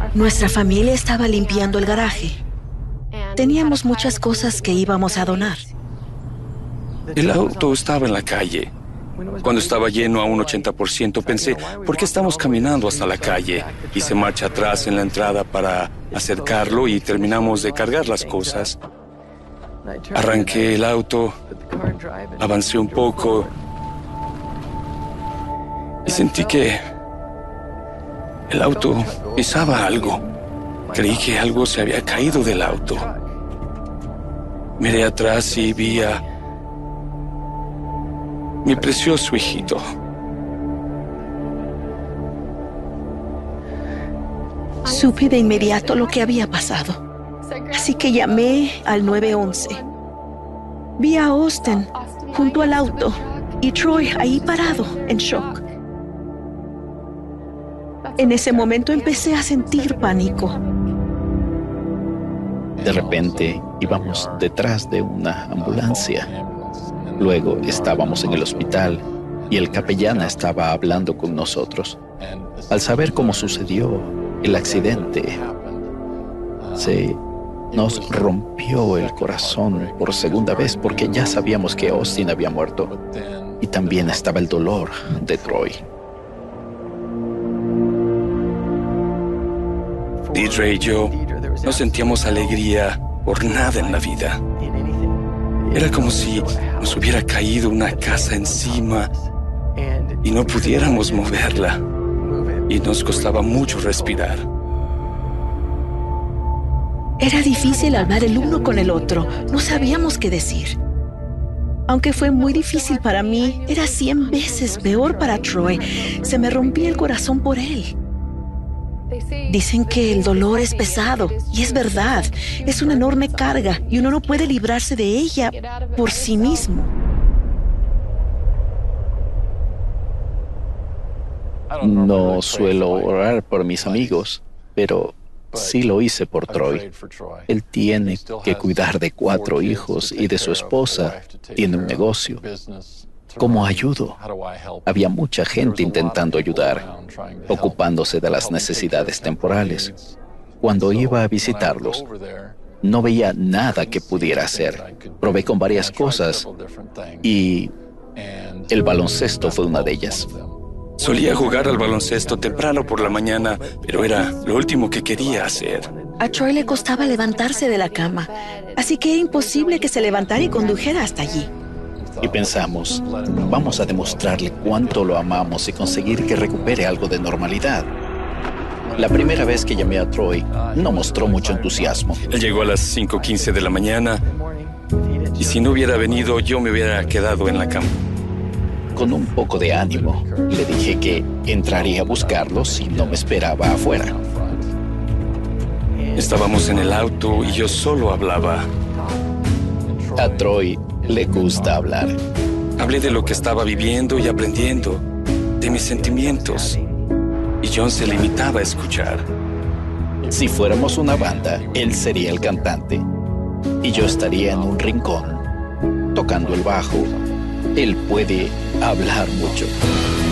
Nuestra familia estaba limpiando el garaje. Teníamos muchas cosas que íbamos a donar. El auto estaba en la calle. Cuando estaba lleno a un 80%, pensé, ¿por qué estamos caminando hasta la calle? Hice marcha atrás en la entrada para acercarlo y terminamos de cargar las cosas. Arranqué el auto, avancé un poco y sentí que el auto pisaba algo. Creí que algo se había caído del auto. Miré atrás y vi a mi precioso hijito. Supe de inmediato lo que había pasado. Así que llamé al 911. Vi a Austin junto al auto y Troy ahí parado, en shock. En ese momento empecé a sentir pánico. De repente íbamos detrás de una ambulancia. Luego estábamos en el hospital y el capellán estaba hablando con nosotros. Al saber cómo sucedió el accidente, se nos rompió el corazón por segunda vez porque ya sabíamos que Austin había muerto y también estaba el dolor de Troy. Deidre y yo no sentíamos alegría por nada en la vida. Era como si nos hubiera caído una casa encima y no pudiéramos moverla. Y nos costaba mucho respirar. Era difícil hablar el uno con el otro. No sabíamos qué decir. Aunque fue muy difícil para mí, era 100 veces peor para Troy. Se me rompía el corazón por él. Dicen que el dolor es pesado, y es verdad. Es una enorme carga, y uno no puede librarse de ella por sí mismo. No suelo orar por mis amigos, pero sí lo hice por Troy. Él tiene que cuidar de 4 hijos y de su esposa. Tiene un negocio. ¿Cómo ayudo? Había mucha gente intentando ayudar, ocupándose de las necesidades temporales. Cuando iba a visitarlos, no veía nada que pudiera hacer. Probé con varias cosas y el baloncesto fue una de ellas. Solía jugar al baloncesto temprano por la mañana, pero era lo último que quería hacer. A Troy le costaba levantarse de la cama, así que era imposible que se levantara y condujera hasta allí. Y pensamos, vamos a demostrarle cuánto lo amamos y conseguir que recupere algo de normalidad. La primera vez que llamé a Troy, no mostró mucho entusiasmo. Él llegó a las 5:15 de la mañana y si no hubiera venido, yo me hubiera quedado en la cama. Con un poco de ánimo, le dije que entraría a buscarlo si no me esperaba afuera. Estábamos en el auto y yo solo hablaba. A Troy le gusta hablar. Hablé de lo que estaba viviendo y aprendiendo, de mis sentimientos. Y John se limitaba a escuchar. Si fuéramos una banda, él sería el cantante. Y yo estaría en un rincón, tocando el bajo. Él puede hablar mucho.